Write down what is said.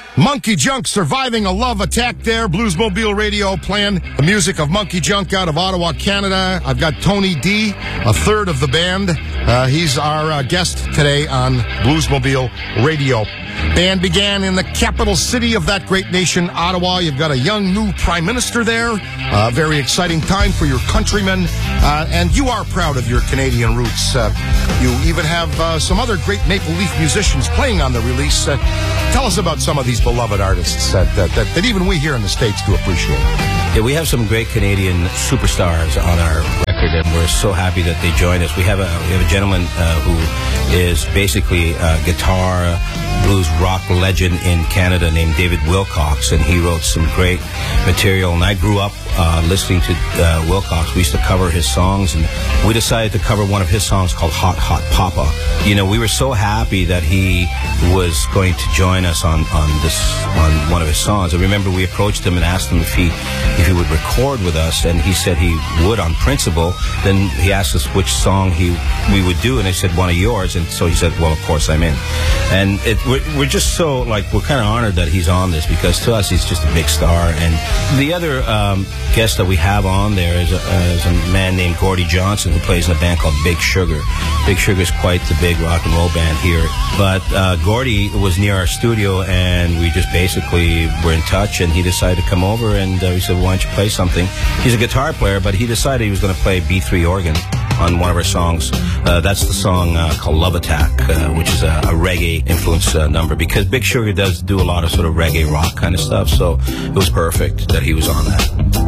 Monkey Junk surviving a love attack there. Bluesmobile Radio playing the music of Monkey Junk out of Ottawa, Canada. I've got Tony D, a third of the band. He's our guest today on Bluesmobile Radio. Band began in the capital city of that great nation, Ottawa. You've got a young new prime minister there. Very exciting time for your countrymen. And you are proud of your Canadian roots. You even have some other great Maple Leaf musicians playing on the release. Tell us about some of these beloved artists that even we here in the States do appreciate. Yeah, we have some great Canadian superstars on our record, and we're so happy that they joined us. We have a gentleman who is basically a guitar blues rock legend in Canada named David Wilcox, and he wrote some great material. And I grew up listening to Wilcox. We used to cover his songs, and we decided to cover one of his songs called Hot Hot Papa. You know, we were so happy that he was going to join us on one of his songs. I remember we approached him and asked him if he would record with us, and he said he would on principle. Then he asked us which song we would do, and I said one of yours, and so he said, well, of course I'm in. And we're just so, we're kind of honored that he's on this, because to us he's just a big star. And the other guest that we have on there is a man named Gordie Johnson, who plays in a band called Big Sugar. Big Sugar is quite the big rock and roll band here. But Gordie was near our studio, and we just basically were in touch, and he decided to come over, and we said, why don't you play something? He's a guitar player, but he decided he was going to play B3 organ on one of our songs. That's the song called Love Attack, which is a reggae influence number, because Big Sugar does do a lot of sort of reggae rock kind of stuff, so it was perfect that he was on that.